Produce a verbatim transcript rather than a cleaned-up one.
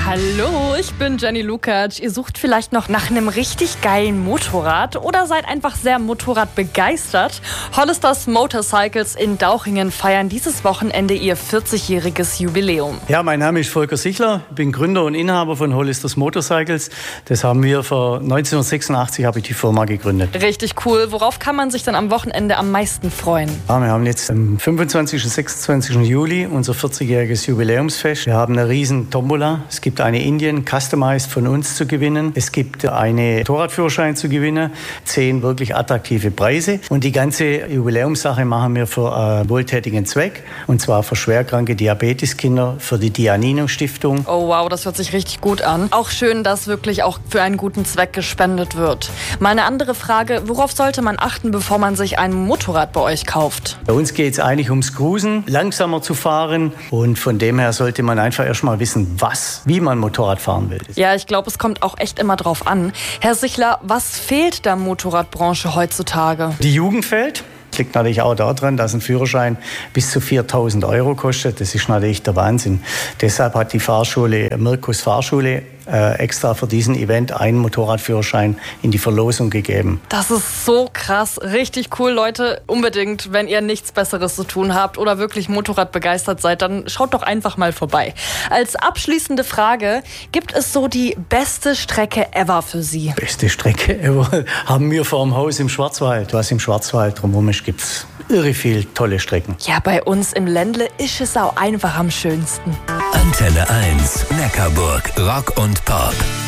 Hallo, ich bin Jenny Lukacs. Ihr sucht vielleicht noch nach einem richtig geilen Motorrad oder seid einfach sehr motorradbegeistert? Hollisters Motorcycles in Dauchingen feiern dieses Wochenende ihr vierzigjähriges Jubiläum. Ja, mein Name ist Volker Sichler, bin Gründer und Inhaber von Hollisters Motorcycles. Das haben wir vor neunzehnhundertsechsundachtzig habe ich die Firma gegründet. Richtig cool. Worauf kann man sich dann am Wochenende am meisten freuen? Ja, wir haben jetzt am fünfundzwanzigsten und sechsundzwanzigsten Juli unser vierzigjähriges Jubiläumsfest. Wir haben eine riesen Tombola. Es gibt eine Indien Customized von uns zu gewinnen. Es gibt einen Motorradführerschein zu gewinnen. Zehn wirklich attraktive Preise. Und die ganze Jubiläumssache machen wir für einen wohltätigen Zweck. Und zwar für schwerkranke Diabeteskinder, für die Dianino Stiftung. Oh wow, das hört sich richtig gut an. Auch schön, dass wirklich auch für einen guten Zweck gespendet wird. Mal eine andere Frage, worauf sollte man achten, bevor man sich ein Motorrad bei euch kauft? Bei uns geht es eigentlich ums Cruisen, langsamer zu fahren. Und von dem her sollte man einfach erstmal wissen, was, wie man Motorrad fahren will. Ja, ich glaube, es kommt auch echt immer drauf an. Herr Sichler, was fehlt der Motorradbranche heutzutage? Die Jugend fehlt. Das liegt natürlich auch daran, dass ein Führerschein bis zu viertausend Euro kostet. Das ist natürlich der Wahnsinn. Deshalb hat die Fahrschule, Mirkus Fahrschule, äh, extra für diesen Event einen Motorradführerschein in die Verlosung gegeben. Das ist so krass. Richtig cool, Leute. Unbedingt, wenn ihr nichts Besseres zu tun habt oder wirklich Motorrad begeistert seid, dann schaut doch einfach mal vorbei. Als abschließende Frage, gibt es so die beste Strecke ever für Sie? Beste Strecke ever haben wir vor dem Haus im Schwarzwald. Was im Schwarzwald drumherum ist, gibt es irre viel tolle Strecken. Ja, bei uns im Ländle ist es auch einfach am schönsten. Antenne eins, Neckarburg, Rock und Pop.